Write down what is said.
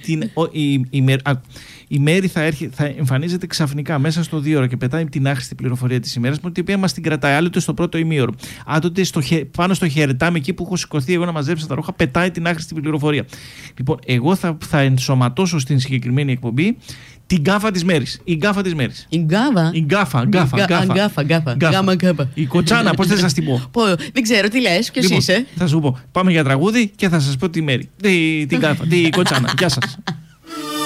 η Μέρη θα εμφανίζεται ξαφνικά μέσα στο 2 ώρα και πετάει την άχρηστη πληροφορία της ημέρας, την οποία μας την κρατάει άλλοτε στο πρώτο ημίωρο. Άλλοτε πάνω στο χαιρετάμε εκεί που έχω σηκωθεί εγώ να μαζέψω τα ρούχα, πετάει την άχρηστη πληροφορία. Λοιπόν, εγώ θα ενσωματώσω στην συγκεκριμένη εκπομπή την γκάφα της Μέρης. Η γκάφα της Μέρης. Η γκάφα. Η γκάφα. Η κοτσάνα, πώς θες να την πω. Δεν ξέρω τι λες, ποιος είσαι. Θα σου πω. Πάμε για τραγούδι και θα σας πω τη Μέρη. Την γκάφα, την κοτσάνα. Γεια σας.